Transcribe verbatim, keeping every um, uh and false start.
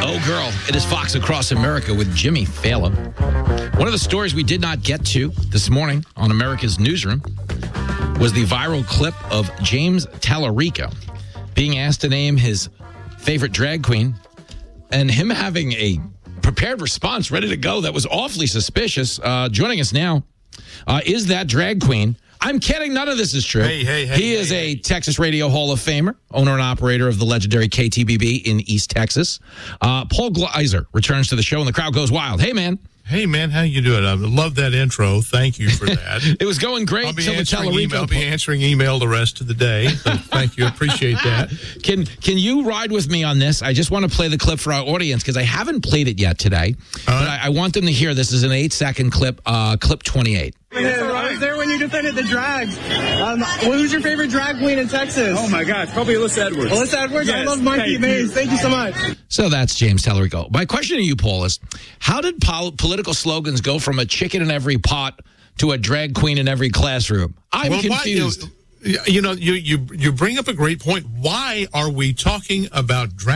Oh, girl. It is Fox Across America with Jimmy Fallon. One of the stories we did not get to this morning on America's Newsroom was the viral clip of James Tallarico being asked to name his favorite drag queen and him having a prepared response ready to go that was awfully suspicious. Uh, joining us now uh, is that drag queen. I'm kidding. None of this is true. Hey, hey, hey. He hey, is hey. a Texas Radio Hall of Famer, owner and operator of the legendary K T B B in East Texas. Uh, Paul Gleiser returns to the show, and the crowd goes wild. Hey, man. Hey, man, how you doing? I love that intro. Thank you for that. It was going great. I'll be, till the answering Tallarico email, I'll be answering email the rest of the day. So thank you. Appreciate that. Can Can you ride with me on this? I just want to play the clip for our audience because I haven't played it yet today. Uh, but I, I want them to hear this is an eight-second clip, uh, clip twenty-eight. I was there when you defended the drags. Um, who's your favorite drag queen in Texas? Oh, my gosh. Probably Alyssa Edwards. Alyssa Edwards? Yes, I love Monkey thank Maze. you. Thank you so much. So that's James Tallarico. My question to you, Paul, is how did pol- political slogans go from a chicken in every pot to a drag queen in every classroom? I'm well, confused. Why, you know, you know you, you, you bring up a great point. Why are we talking about drag